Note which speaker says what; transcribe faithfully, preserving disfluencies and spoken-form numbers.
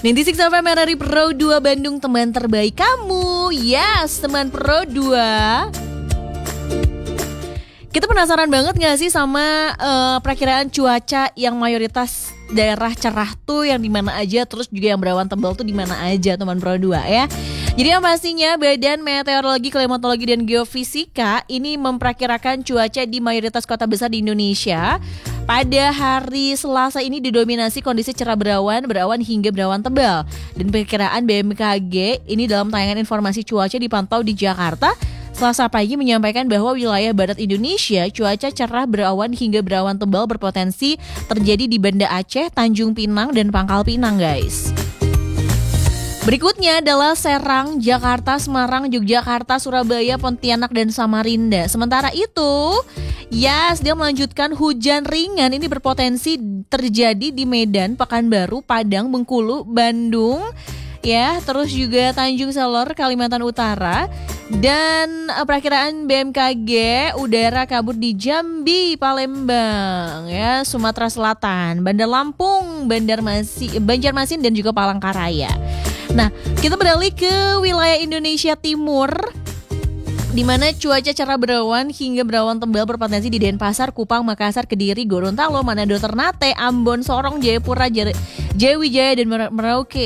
Speaker 1: sembilan puluh enam F M R R I Pro dua Bandung, teman terbaik kamu. Yes, teman Pro dua. Kita penasaran banget gak sih sama uh, perakiraan cuaca yang mayoritas daerah cerah tuh yang di mana aja, terus juga yang berawan tebal tuh di mana aja, teman Pro dua ya. Jadi yang pastinya Badan Meteorologi, Klimatologi dan Geofisika ini memperkirakan cuaca di mayoritas kota besar di Indonesia pada hari Selasa ini didominasi kondisi cerah berawan, berawan hingga berawan tebal. Dan perkiraan B M K G ini dalam tayangan informasi cuaca dipantau di Jakarta Selasa pagi menyampaikan bahwa wilayah barat Indonesia cuaca cerah berawan hingga berawan tebal berpotensi terjadi di Banda Aceh, Tanjung Pinang, dan Pangkal Pinang, guys. Berikutnya adalah Serang, Jakarta, Semarang, Yogyakarta, Surabaya, Pontianak, dan Samarinda. Sementara itu, yes, dia melanjutkan hujan ringan ini berpotensi terjadi di Medan, Pekanbaru, Padang, Bengkulu, Bandung, ya, terus juga Tanjung Selor, Kalimantan Utara. Dan perakiraan B M K G udara kabut di Jambi, Palembang, ya, Sumatera Selatan, Bandar Lampung, Banjarmasin, Banjarmasin dan juga Palangkaraya. Nah, kita beralih ke wilayah Indonesia Timur, di mana cuaca cerah berawan hingga berawan tebal berpotensi di Denpasar, Kupang, Makassar, Kediri, Gorontalo, Manado, Ternate, Ambon, Sorong, Jayapura, Jayawijaya, dan Merauke.